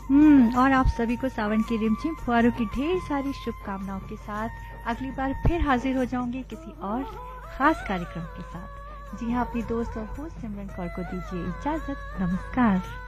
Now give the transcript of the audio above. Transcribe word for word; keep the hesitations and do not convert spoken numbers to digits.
हम्म और आप सभी को सावन की रिमझिम फुहारों की ढेर सारी शुभकामनाओं के साथ अगली बार फिर हाजिर हो जाऊंगी किसी और खास कार्यक्रम के साथ। जी हाँ, अपनी दोस्त और होस्ट सिमरन कौर को दीजिए इजाजत। नमस्कार।